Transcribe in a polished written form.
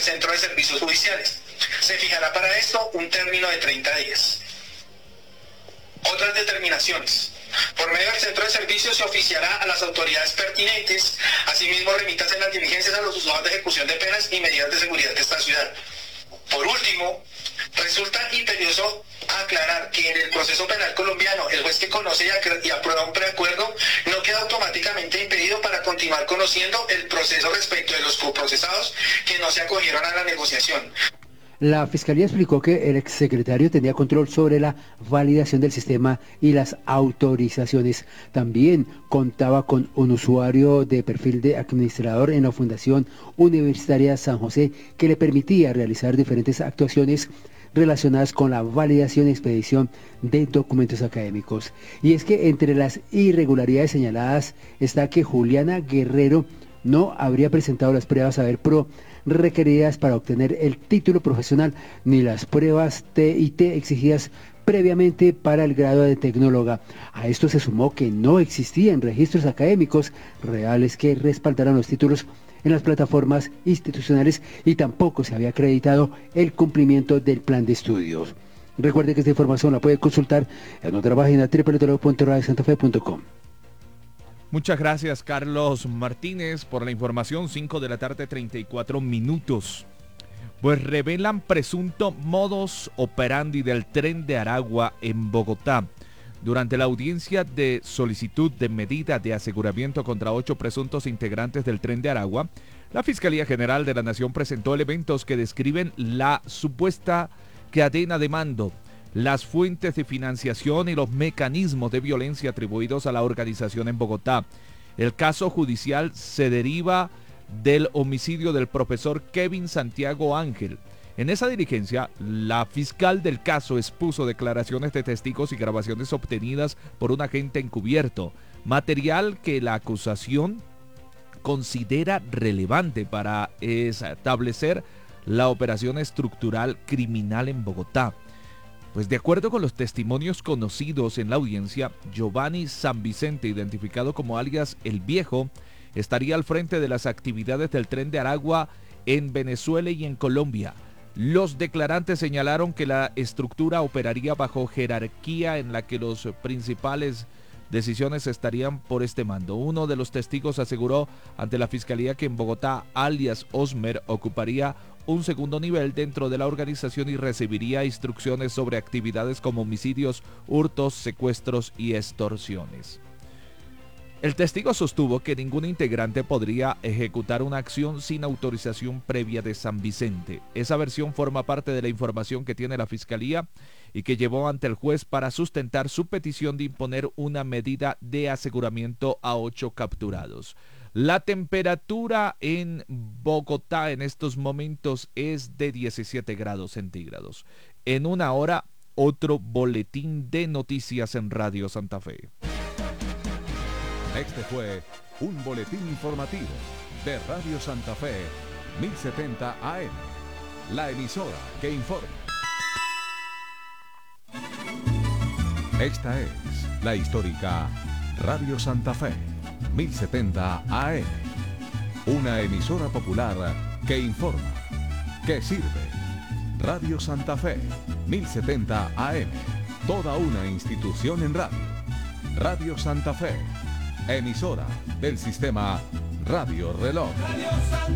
del Centro de Servicios Judiciales. Se fijará para esto un término de 30 días. Otras determinaciones. Por medio del Centro de Servicios se oficiará a las autoridades pertinentes, asimismo remitirse las diligencias a los juzgados de ejecución de penas y medidas de seguridad de esta ciudad. Por último, resulta imperioso aclarar que en el proceso penal colombiano el juez que conoce y aprueba un preacuerdo no queda automáticamente impedido para continuar conociendo el proceso respecto de los coprocesados que no se acogieron a la negociación. La Fiscalía explicó que el exsecretario tenía control sobre la validación del sistema y las autorizaciones. También contaba con un usuario de perfil de administrador en la Fundación Universitaria San José que le permitía realizar diferentes actuaciones relacionadas con la validación y expedición de documentos académicos. Y es que entre las irregularidades señaladas está que Juliana Guerrero no habría presentado las pruebas Saber Pro requeridas para obtener el título profesional, ni las pruebas TIT exigidas previamente para el grado de tecnóloga. A esto se sumó que no existían registros académicos reales que respaldaran los títulos en las plataformas institucionales y tampoco se había acreditado el cumplimiento del plan de estudios. Recuerde que esta información la puede consultar en nuestra página www.radiosantafe.com. Muchas gracias, Carlos Martínez, por la información. 5 de la tarde, 34 minutos. Pues revelan presunto modus operandi del Tren de Aragua en Bogotá. Durante la audiencia de solicitud de medida de aseguramiento contra 8 presuntos integrantes del Tren de Aragua, la Fiscalía General de la Nación presentó elementos que describen la supuesta cadena de mando, las fuentes de financiación y los mecanismos de violencia atribuidos a la organización en Bogotá. El caso judicial se deriva del homicidio del profesor Kevin Santiago Ángel. En esa diligencia, la fiscal del caso expuso declaraciones de testigos y grabaciones obtenidas por un agente encubierto, material que la acusación considera relevante para establecer la operación estructural criminal en Bogotá. Pues de acuerdo con los testimonios conocidos en la audiencia, Giovanni San Vicente, identificado como alias El Viejo, estaría al frente de las actividades del Tren de Aragua en Venezuela y en Colombia. Los declarantes señalaron que la estructura operaría bajo jerarquía en la que los principales decisiones estarían por este mando. Uno de los testigos aseguró ante la Fiscalía que en Bogotá, alias Osmer, ocuparía un segundo nivel dentro de la organización y recibiría instrucciones sobre actividades como homicidios, hurtos, secuestros y extorsiones. El testigo sostuvo que ningún integrante podría ejecutar una acción sin autorización previa de San Vicente. Esa versión forma parte de la información que tiene la Fiscalía y que llevó ante el juez para sustentar su petición de imponer una medida de aseguramiento a 8 capturados. La temperatura en Bogotá en estos momentos es de 17 grados centígrados. En una hora, otro boletín de noticias en Radio Santa Fe. Este fue un boletín informativo de Radio Santa Fe, 1070 AM, la emisora que informa. Esta es la histórica Radio Santa Fe, 1070 AM, una emisora popular que informa, que sirve. Radio Santa Fe, 1070 AM, toda una institución en radio. Radio Santa Fe, emisora del sistema Radio Reloj.